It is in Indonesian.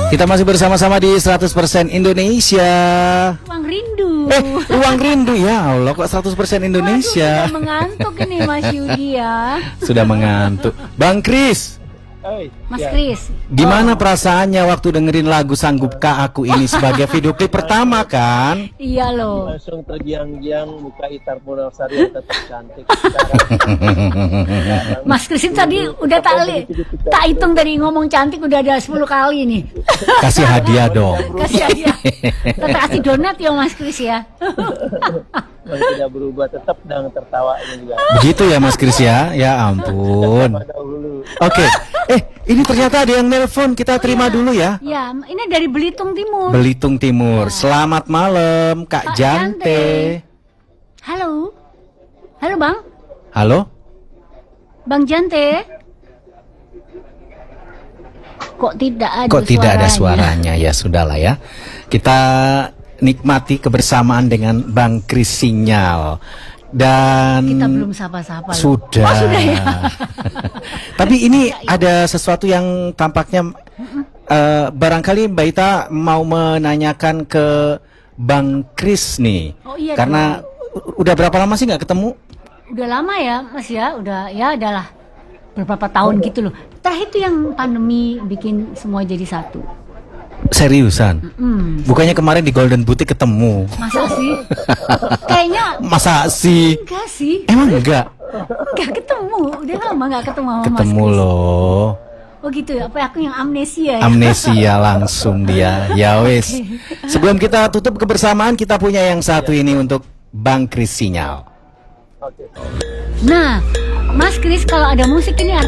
Kita masih bersama-sama di 100% Indonesia. Ruang rindu. Ruang rindu, ya Allah, kok 100% Indonesia. Waduh, sudah mengantuk ini Mas Yudi ya. Sudah mengantuk. Bang Kris, Mas Kris, gimana perasaannya waktu dengerin lagu Sanggupkah Aku ini sebagai video klip pertama kan? Iya loh. Langsung tergiang-giang muka Itar Punawsari yang tetap cantik. Mas Kris itu tadi udah tak hitung dari ngomong cantik udah ada 10 kali nih. Kasih hadiah dong. Kasih aja. Tetap kasih donat ya Mas Kris ya. Yang tidak berubah tetap dengan tertawanya juga. Begitu ya Mas Kris ya? Ya ampun. Dahulu. Oke. Ini ternyata ada yang nelpon. Kita terima dulu ya. Ya, ini dari Belitung Timur. Belitung Timur. Selamat malam Kak Jante. Halo. Halo Bang. Halo? Bang Jante. Kok tidak ada Kok tidak ada suaranya? Ya sudahlah ya. Kita nikmati kebersamaan dengan Bang Kris Sinyal. Dan kita belum sapa-sapa. Sudah. Oh, sudah ya. Tapi ini ada sesuatu yang tampaknya barangkali Mbak Ita mau menanyakan ke Bang Kris nih. Oh, iya karena udah berapa lama sih nggak ketemu? Udah lama ya Mas ya. Udah ya adalah beberapa tahun gitu loh. Terakhir itu yang pandemi bikin semua jadi satu. Seriusan? Bukannya kemarin di Golden Boutique ketemu? Masa sih? Kayaknya Masa sih? enggak sih. Emang enggak? Enggak ketemu. Udah lama enggak ketemu sama Ketemu Mas Kris. loh. Oh gitu ya. Apa aku yang amnesia ya? Amnesia langsung dia. Ya wes. Sebelum kita tutup kebersamaan, kita punya yang satu ini untuk Bang Kris Sinyal. Oke. Nah, Mas Kris kalau ada musik ini